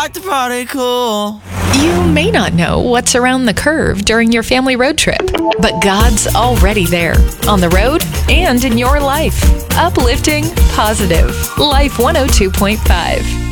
like to party cool. You may not know what's around the curve during your family road trip, but God's already there, on the road and in your life. Uplifting, positive. Life 102.5.